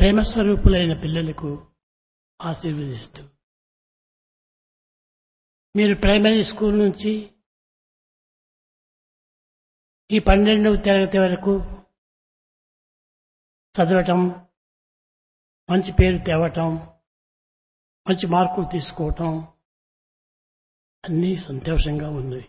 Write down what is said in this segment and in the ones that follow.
ప్రేమస్వరూపులైన పిల్లలకు ఆశీర్వదిస్తూ మీరు ప్రైమరీ స్కూల్ నుంచి ఈ 12వ తరగతి వరకు చదవటం, మంచి పేరు తేవటం, మంచి మార్కులు తీసుకోవటం అన్నీ సంతోషంగా ఉంది.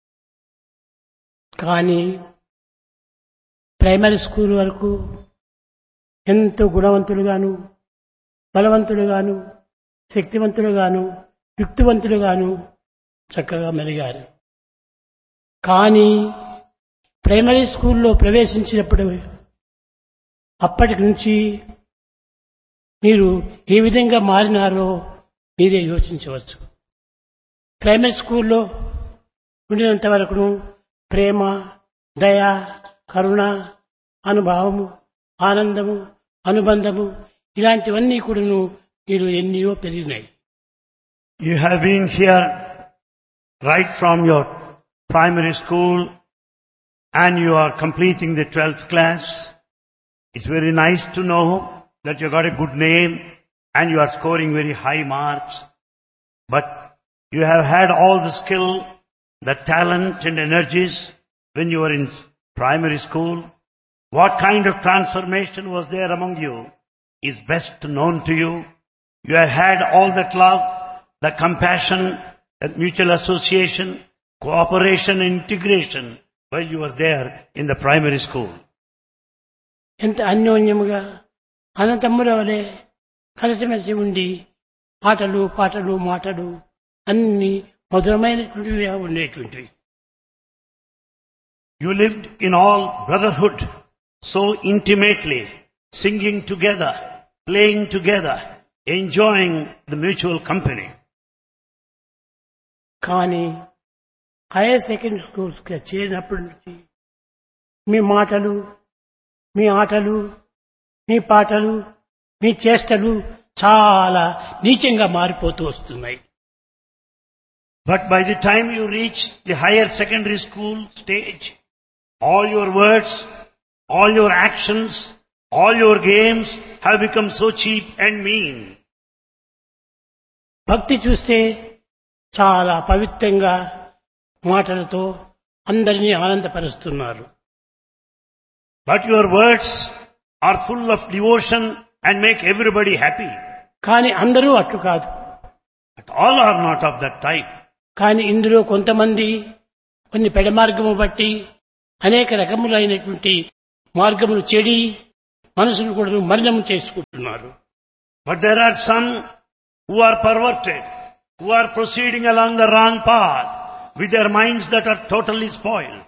కానీ ప్రైమరీ స్కూల్ వరకు ఎంతో గుణవంతులుగాను, బలవంతులుగాను, శక్తివంతులుగాను, యుక్తివంతులుగాను చక్కగా మెలిగారు. కానీ ప్రైమరీ స్కూల్లో ప్రవేశించినప్పుడు అప్పటి నుంచి మీరు ఏ విధంగా మారినారో మీరే యోచించవచ్చు. ప్రైమరీ స్కూల్లో ఉండినంత వరకును ప్రేమ, దయ, కరుణ, అనుభావము, ఆనందము, అనుబంధము ఇలాంటివన్నీ కూడాను మీరు ఎన్నో పెరిగినాయి. You have been here right from your primary school and you are completing the 12th class. It's very nice to know that you got a good name and you are scoring very high marks. But you have had all the skill, the talent and energies when you were in primary school. What kind of transformation was there among you is best known to you. You have had all that love, the compassion, that mutual association, cooperation and integration while you were there in the primary school. ఎంత అన్యోన్యముగా అన్నతమ్ముల వలె కలిసిమెలిసి ఉండి ఆటలు, పాటలు, మాటలు అన్ని మధురమైనటువంటివిగా ఉండేటువంటివి. You lived in all brotherhood, so intimately, singing together, playing together, enjoying the mutual company. కానీ higher secondary schools కి చేరినప్పటి నుంచి మీ మాటలు, మీ ఆటలు, మీ పాటలు, మీ చేష్టలు చాలా నీచంగా మారిపోతూ వస్తున్నాయి. But by the time you reach the higher secondary school stage, all your words, all your actions, all your games have become so cheap and mean. భక్తి చూస్తే చాలా పవిత్రంగా మాటలతో అందరినీ ఆనందపరుస్తున్నారు. But your words are full of devotion and make everybody happy. కానీ అందరూ అట్టు కాదు. But all are not of that type. కానీ ఇందులో కొంతమంది కొన్ని పెడ మార్గము బట్టి అనేక రకములైనటువంటి మార్గములు చెడి మనసును కూడా మలినం చేసుకుంటున్నారు. But there are some who are perverted, who are proceeding along the wrong path with their minds that are totally spoiled.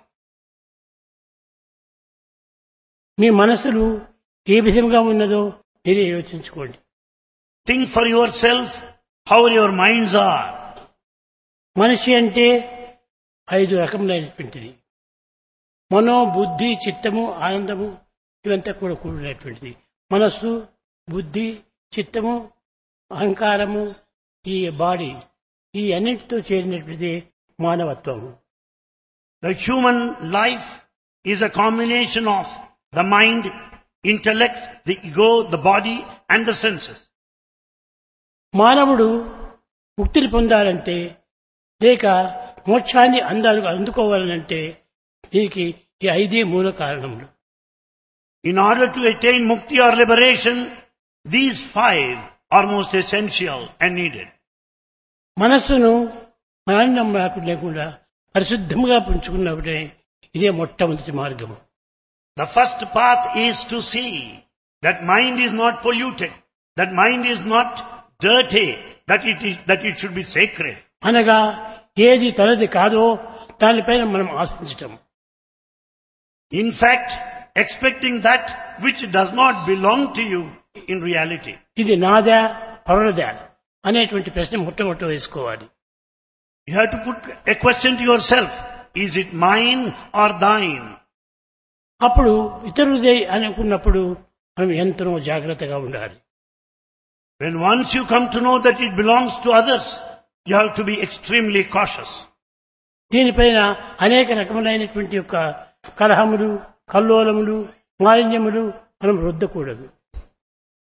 మీ మనసులు ఏ విధంగా ఉన్నదో మీరే యోచించుకోండి. Think for yourself how your minds are. మనిషి అంటే 5 రకములైనటువంటిది. మనో, బుద్ధి, చిత్తము, ఆనందము ఇవంతా కూడా కూడినటువంటిది. మనస్సు, బుద్ధి, చిత్తము, అహంకారము, ఈ బాడీ ఈ అన్నిటితో చేరినటువంటిది మానవత్వము. The human life is a combination of the mind, intellect, the ego, the body and the senses. మానవుడు ముక్తిని పొందాలంటే లేక మోక్షాన్ని అందుకోవాలంటే దీనికి ఈ 5 మూల కారణములు. In order to attain mukti or liberation, these 5 are most essential and needed. మనస్సును మాలిన్యం లేకుండా పరిశుద్ధంగా పుంచుకున్నప్పుడే ఇదే మొట్టమొదటి మార్గము. The first path is to see that mind is not polluted, that mind is not dirty, that it should be sacred. అనగా ఏది తనది కాదో దానిపైన మనం ఆశించటం. In fact, expecting that which does not belong to you in reality. ఇది నాదా పరులదా అనేటువంటి ప్రశ్న మొట్టమొదట వేసుకోవాలి. You have to put a question to yourself. Is it mine or thine? అప్పుడు ఇతరులదే అనుకున్నప్పుడు మనం ఎంతో జాగ్రత్తగా ఉండాలి. When once you come to know that it belongs to others, you have to be extremely cautious. దీనిపైన అనేక రకములైనటువంటి యొక్క కలహములు, కల్లోలములు, మాలిన్యములు మనం రుద్దకూడదు.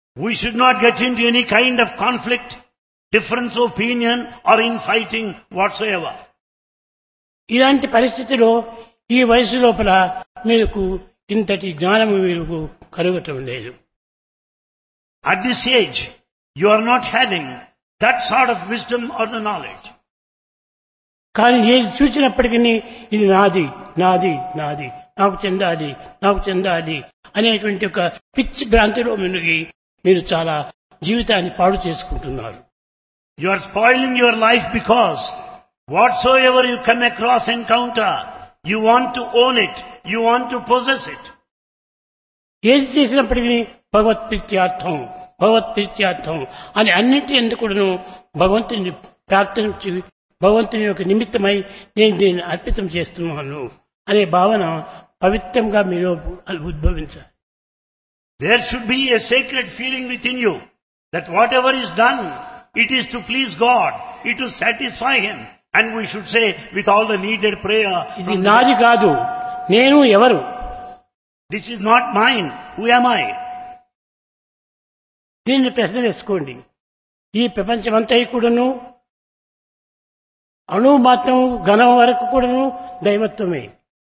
We should not get into any kind of conflict, difference of opinion or infighting whatsoever. ఇలాంటి పరిస్థితిలో ఈ వయసు లోపల మీకు ఇంతటి జ్ఞానము మీకు కలుగటం లేదు. At this age, you are not having that sort of wisdom or the knowledge. కానీ ఏది చూసినప్పటికీ ఇది నాది నాది నాది, నాకు చెందాలి నాకు చెందాలి అనేటువంటి ఒక పిచ్చి భ్రాంతిలో మునిగి మీరు చాలా జీవితాన్ని పాడు చేసుకుంటున్నారు. You are spoiling your life because whatsoever you come across, encounter, you want to own it, you want to possess it. ఏది చేసినప్పటికీ భగవత్ప్రీత్యార్థం భగవత్ప్రీత్యార్థం అని అన్నింటి ఎందుకును భగవంతుని ప్రార్థించి భగవంతుని యొక్క నిమిత్తమై నేను దీన్ని అర్పితం చేస్తున్నాను అనే భావన పవిత్రంగా మీరు ఉద్భవించాలి. There should be a sacred feeling within you that whatever is done, it is to please God, it is to satisfy Him. And we should say with all the needed prayer, ఇది నాది కాదు, నేను ఎవరు, this is not mine, who am I? దీన్ని ప్రశ్న వేసుకోండి. ఈ ప్రపంచమంతా కూడాను అణువు మాత్రం ఘనం వరకు కూడాను దైవత్వమే.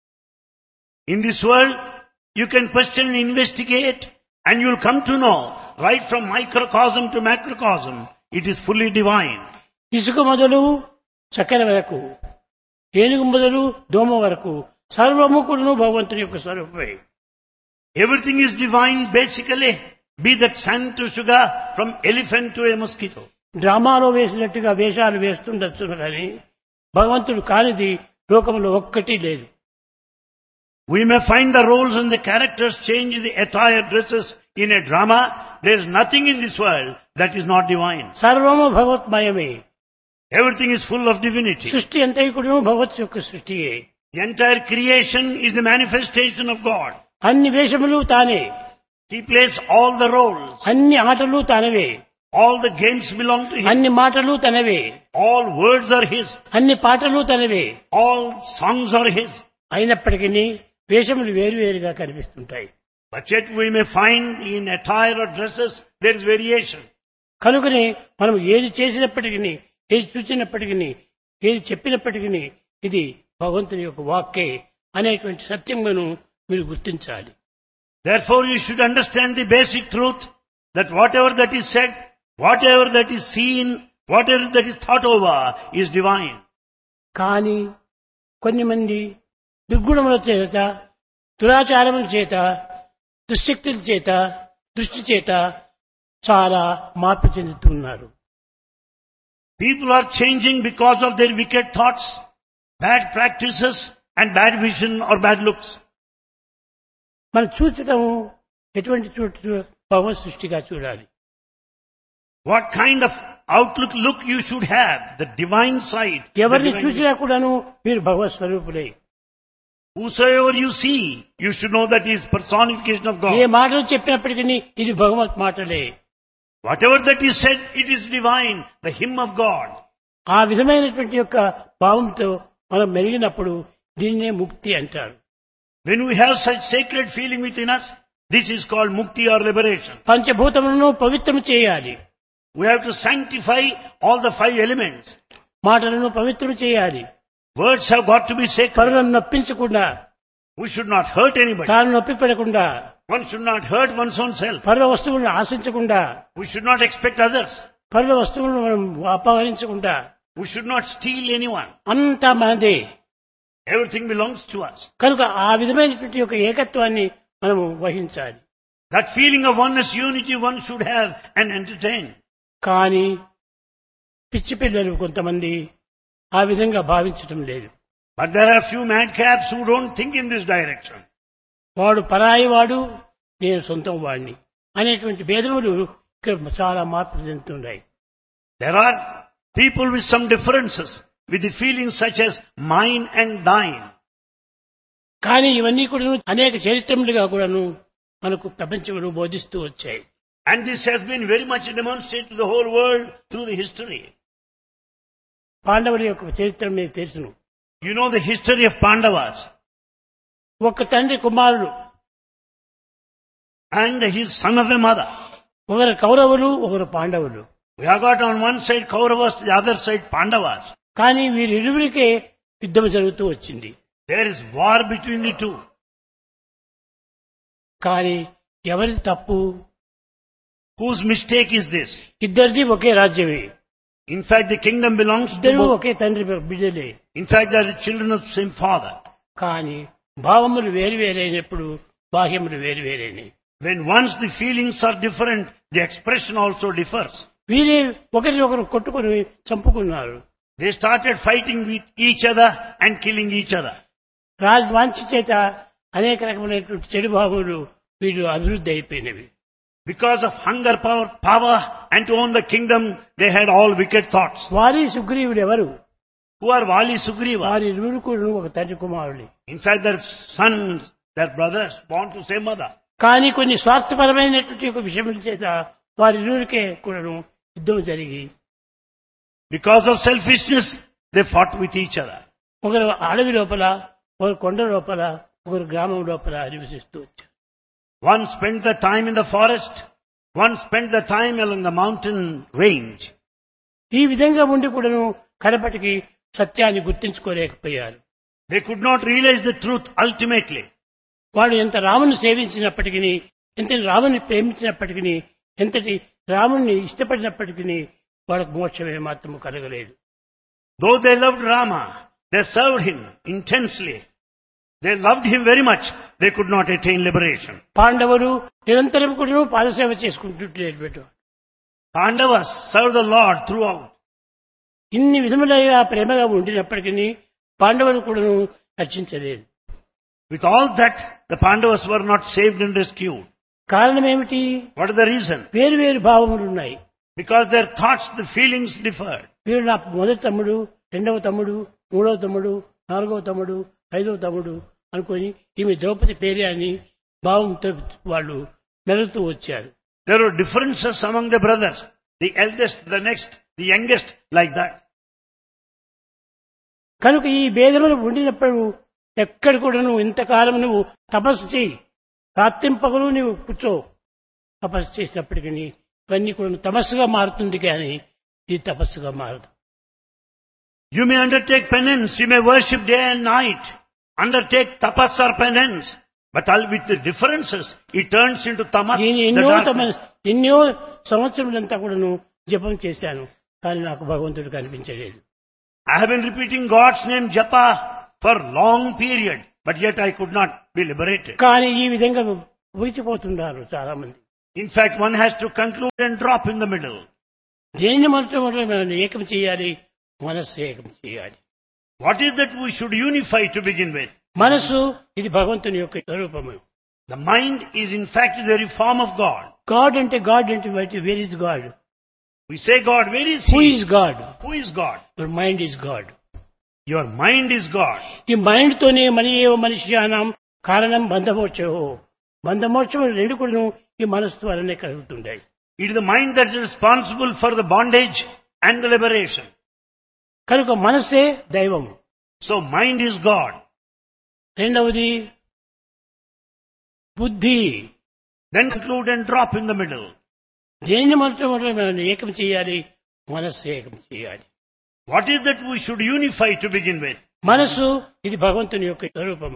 In this world, you can question and investigate and you will come to know, right from microcosm to macrocosm, it is fully divine. ఇసుక మొదలు చక్కెర వరకు, ఏనుగు మొదలు దోమ వరకు సర్వము కూడాను భగవంతుని యొక్క స్వరూపమే. Everything is divine basically, be that sand to sugar, from elephant to a mosquito. డ్రామాలో వేసినట్టుగా వేషాలు వేస్తుండొచ్చు కానీ భగవంతుడు కానిది లోకంలో ఒక్కటి లేదు. We may find the roles and the characters change the attire, dresses in a drama. There is nothing in this world that is not divine. సర్వము భగవత్మయమే. Everything is full of divinity. సృష్టి అంతా కూడా భగవత్ యొక్క సృష్టియే. The entire creation is the manifestation of God. అన్ని వేషములు తానే, He plays all the roles. అన్ని ఆటలు తానవే, All the games belong to Him. అన్ని మాటలు తనవే, All words are His. అన్ని పాటలు తనవే. All songs are His. అయినప్పటికీ వేషములు వేరువేరుగా కనిపిస్తుంటాయి. But yet we may find in attire or dresses there is variation. కనుకనే మనం ఏది చేసినప్పటికీ, ఏది చూసినప్పటికీ, ఏది చెప్పినప్పటికీ ఇది భగవంతుని యొక్క వాక్కే అనేటువంటి సత్యమును మీరు గుర్తించాలి. Therefore you should understand the basic truth that whatever that is said, whatever that is seen, whatever that is thought over is divine. కానీ కొన్ని మంది దుర్గుణముల చేత, దురాచారముల చేత, దుశ్శక్తుల చేత, దృష్టి చేత చాలా మార్పు చెందుతున్నారు. People are changing because of their wicked thoughts, bad practices and bad vision or bad looks. మనం చూచటం ఎటువంటి చోటు భగవత్ సృష్టిగా చూడాలి. What kind of outlook look you should have, the divine side. the ఎవరిని divine- చూసినా కూడాను మీరు భగవత్ స్వరూపులే. Whosoever you see, you should know that he is personification of A God. మాటలు చెప్పినప్పటికీ ఇది భగవత్ మాటలే. Whatever that is said, it is divine, the hymn of God. ఆ విధమైనటువంటి యొక్క భావంతో మనం మెరిగినప్పుడు దీన్నే ముక్తి అంటారు. When we have such sacred feeling within us, this is called mukti or liberation. పంచభూతములను పవిత్రం చేయాలి, We have to sanctify all the 5 elements. మాటలను పవిత్రం చేయాలి, Words have got to be sacred. పరులను నొప్పించకుండా, We should not hurt anybody. తాను నొప్పి పడకుండా, One should not hurt one's own self. పరుల వస్తువులను ఆశించకుండా, We should not expect others. పరుల వస్తువులను మనం అపహరించకుండా, We should not steal anyone. అంతా మనదే. Everything belongs to us. కనుక ఆ విధమైనటువంటి యొక్క ఏకత్వాన్ని మనము వహించాలి. That feeling of oneness, unity one should have and entertain. కానీ పిచ్చి పిల్లలు కొంతమంది ఆ విధంగా భావించటం లేదు. But there are few madcaps who don't think in this direction. వాడు పరాయి వాడు, నేను సొంతం వాడిని అనేటువంటి భేదములు ఇక్కడ చాలా మార్పు చెందుతున్నాయి. There are people with some differences, with the feelings such as mine and thine. కానీ ఇవన్నీ కూడా అనేక చరిత్రములుగా కూడాను మనకు ప్రపంచంలో బోధిస్తూ వచ్చాయి. And this has been very much demonstrated to the whole world through the history. పాండవుల యొక్క చరిత్ర మీకు తెలుసును. You know the history of Pandavas ఒక తండ్రి కుమారుడు, and his son of a mother. ఒకరు కౌరవులు ఒకరు పాండవులు. We have got on one side Kauravas, the other side Pandavas. కానీ వీరిరువురికే యుద్ధం జరుగుతూ వచ్చింది. There is war between the two. కానీ ఎవరిది తప్పు? Whose mistake is this? ఇద్దరిది ఒకే రాజ్యమే. In fact, the kingdom belongs to ఇద్దరు both. ఒకే తండ్రి బిడ్డలే. In fact, they are the children of the same father. కానీ భావములు వేరువేరైనప్పుడు బాహ్యములు వేరువేరైనవి. When once the feelings are different, the expression also differs. వీరే ఒకరినొకరు కొట్టుకుని చంపుకున్నారు. They started fighting with each other and killing each other. రాజవాంఛ చేత అనేక రకమైనటువంటి చెడు భావములు వీళ్ళు అభివృద్ధి అయిపోయినవి. Because of hunger, power, and to own the kingdom, they had all wicked thoughts. వారి సుగ్రీవుడు ఎవరు? Who are Vali, Sugriva? వారి ఇరువురు కూడా ఒక తండ్రి కుమారుడి. In fact, their sons, their brothers, born to same mother. కానీ కొన్ని స్వార్థపరమైనటువంటి ఒక విషయముల చేత వారి ఇరువురికే కూడా యుద్ధం జరిగి Because of selfishness, they fought with each other. ఒకరు అడవి లోపల, ఒకరు కొండ లోపల, ఒకరు గ్రామం లోపల నివసిస్తూ వచ్చారు. One spent the time in the forest, one spent the time along the mountain range. ఈ విధంగా ఉండి కూడాను కడపటికి సత్యాన్ని గుర్తించుకోలేకపోయారు. They could not realize the truth ultimately. వాడు ఎంత రాముని సేవించినప్పటికీ, ఎంత రాముని ప్రేమించినప్పటికీ, ఎంతటి రాముని ఇష్టపడినప్పటికీ వాళ్ళకు మోక్షమే మాత్రము కలగలేదు. Though they loved Rama, they served him intensely. They loved him very much. They could not attain liberation. పాండవులు నిరంతరం కూడా పాదసేవ చేసుకుంటుంటే Pandavas served the Lord throughout. ఇన్ని విధములుగా ప్రేమగా ఉండినప్పటికీ పాండవులు కూడా రక్షించలేదు. With all that, the Pandavas were not saved and rescued. కారణం ఏమిటి? What is the reason? వేరు వేరు భావములు ఉన్నాయి. Because their thoughts, the feelings differed. వీరు నా మొదటి తమ్ముడు, రెండవ తమ్ముడు, మూడవ తమ్ముడు, నాలుగవ తమ్ముడు, ఐదవ తమ్ముడు అనుకొని ఈమె ద్రౌపది పేరే అని భావంతో వాళ్ళు మెలుగుతూ వచ్చారు. There were differences among the brothers. The eldest, the next, the youngest, like that. కనుక ఈ భేదములు ఉండినప్పుడు ఎక్కడ కూడా నువ్వు ఇంతకాలం నువ్వు తపస్సు చేయి, రాత్రింపగలు నువ్వు కూర్చో, తపస్సు చేసినప్పటికీ ఇవన్నీ కూడా తపస్సుగా మారుతుంది కానీ ఇది తపస్సుగా మారదు. You may undertake penance, you may worship day and night, undertake tapas or penance, but with the differences, it turns into tamas. నేను ఎన్నో సంవత్సరాలంతా కూడాను జపం చేశాను, కానీ నాకు భగవంతుడు కనిపించలేదు. I have been repeating God's name japa for long period, but yet I could not be liberated. కానీ ఈ విధంగా ఊచిపోతున్నారు చాలా మంది. In fact, one has to conclude and drop in the middle. దేనిని మొట్టమొదటి ఏకం చేయాలి? మనస్సు ఏకం చేయాలి. What is that we should unify to begin with? మనస్సు ఇది భగవంతుని యొక్క స్వరూపము. The mind is in fact the very form of God. God అంటే where is God? We say God, where is who He? Is God? Who is God? Your mind is God. Your mind is God. ఈ mind తోనే మనిషియానం కారణం బంధమోక్షం. బంధమోక్షం రెండు కూడా ఈ మనస్సు వలనే కలుగుతుంటాయి. It is the mind that is responsible for the bondage and the liberation. కనుక మనస్సే దైవం. So mind is God. రెండవది బుద్ధి. Then conclude and drop in the middle. దేనిని మొట్టమొదటి ఏకం చేయాలి? మనస్సు ఏకం చేయాలి. What is that we should unify to begin with? మనస్సు ఇది భగవంతుని యొక్క స్వరూపం.